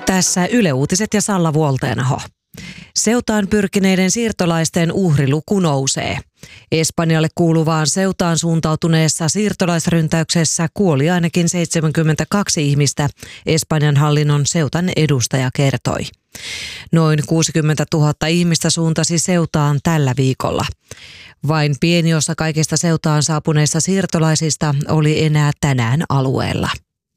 Tässä Yle Uutiset ja Salla Vuolteenaho. Ceutaan pyrkineiden siirtolaisten uhriluku nousee. Espanjalle kuuluvaan Ceutaan suuntautuneessa siirtolaisryntäyksessä kuoli ainakin 72 ihmistä, Espanjan hallinnon Ceutan edustaja kertoi. Noin 60 000 ihmistä suuntasi Ceutaan tällä viikolla. Vain pieni osa kaikista Ceutaan saapuneista siirtolaisista oli enää tänään alueella.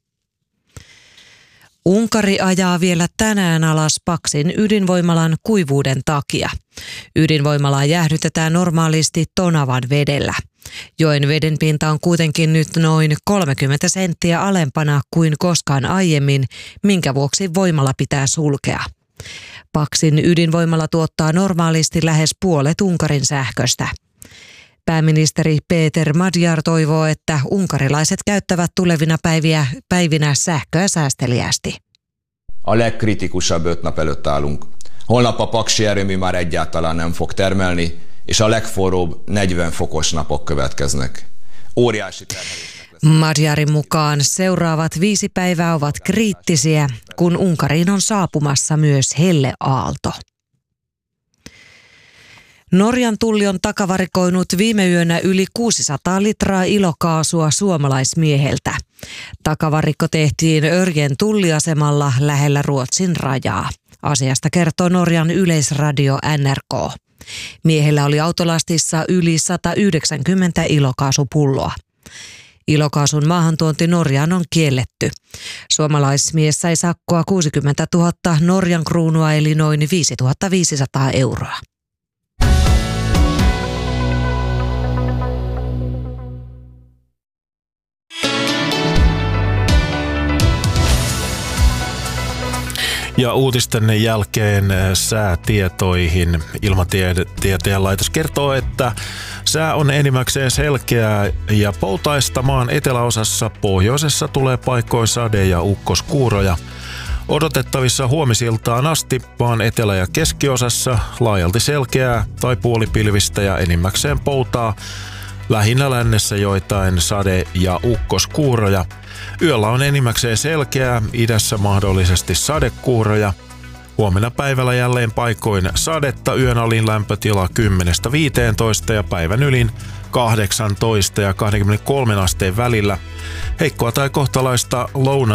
Unkari ajaa vielä tänään alas Paksin ydinvoimalan kuivuuden takia. Ydinvoimalaa jäähdytetään normaalisti Tonavan vedellä. Joen vedenpinta on kuitenkin nyt noin 30 senttiä alempana kuin koskaan aiemmin, minkä vuoksi voimala pitää sulkea. Paksin ydinvoimala tuottaa normaalisti lähes puolet Unkarin sähköstä. Pääministeri Péter Magyar toivoo, että unkarilaiset käyttävät tulevina päivinä sähköä säästeliäästi. A legkritikusabb 5 nap előtt állunk. Holnap a paksi erőmű már egyáltalán nem fog termelni, és a legforróbb 40 fokos napok következnek. Óriási termelésnek lesz. Magyarin mukaan seuraavat 5 päivää ovat kriittisiä, kun Unkariin on saapumassa myös helleaalto. Norjan tulli on takavarikoinut viime yönä yli 600 litraa ilokaasua suomalaismieheltä. Takavarikko tehtiin Örjen tulliasemalla lähellä Ruotsin rajaa. Asiasta kertoo Norjan yleisradio NRK. Miehellä oli autolastissa yli 190 ilokaasupulloa. Ilokaasun maahantuonti Norjaan on kielletty. Suomalaismies sai sakkoa 60 000 Norjan kruunua eli noin 5 500 euroa. Ja uutisten jälkeen säätietoihin. Ilmatieteen laitos kertoo, että sää on enimmäkseen selkeää ja poutaista maan eteläosassa. Pohjoisessa tulee paikkoin sade- ja ukkoskuuroja. Odotettavissa huomisiltaan asti maan etelä- ja keskiosassa laajalti selkeää tai puolipilvistä ja enimmäkseen poutaa. Lähinnä lännessä joitain sade- ja ukkoskuuroja. Yöllä on enimmäkseen selkeää, idässä mahdollisesti sadekuuroja. Huomenna päivällä jälleen paikoin sadetta, yön alin lämpötila 10–15 ja päivän ylin 18 ja 23 asteen välillä. Heikkoa tai kohtalaista